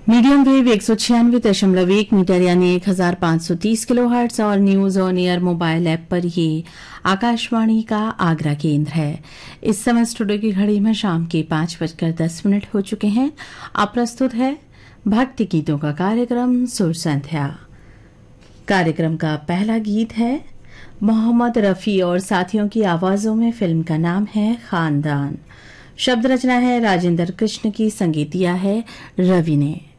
Medium wave 196.1 metre यानी 1530 kilohertz और news on air mobile app पर ये आकाशवाणी का आगरा केंद्र है। इस समय स्टूडियो की घड़ी में शाम के 5:10 हो चुके हैं। अब प्रस्तुत है भक्ति गीतों का कार्यक्रम सुर संध्या। कार्यक्रम का पहला गीत है मोहम्मद रफी और साथियों की आवाजों में। फिल्म का नाम है खानदान। शब्द रचना है राजेंद्र कृष्ण की, संगीत दिया है रवि ने।